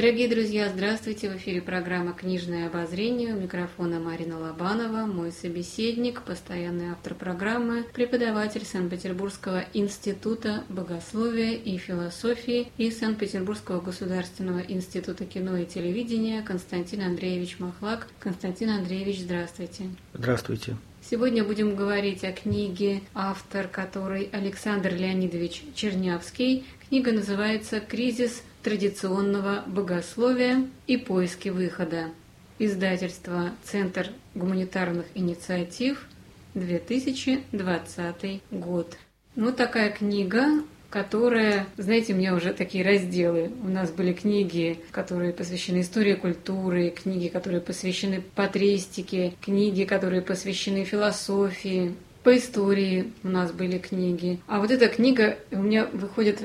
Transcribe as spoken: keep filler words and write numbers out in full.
Дорогие друзья, здравствуйте! В эфире программа «Книжное обозрение». У микрофона Марина Лобанова, мой собеседник, постоянный автор программы, преподаватель Санкт-Петербургского института богословия и философии и Санкт-Петербургского государственного института кино и телевидения Константин Андреевич Махлак. Константин Андреевич, здравствуйте! Здравствуйте! Сегодня будем говорить о книге, автор которой Александр Леонидович Чернявский. Книга называется «Кризис традиционного богословия и поиски выхода». Издательство «Центр гуманитарных инициатив», две тысячи двадцатый год. Вот такая книга, которая, знаете, у меня уже такие разделы. У нас были книги, которые посвящены истории культуры, книги, которые посвящены патристике, книги, которые посвящены философии. По истории у нас были книги. А вот эта книга у меня выходит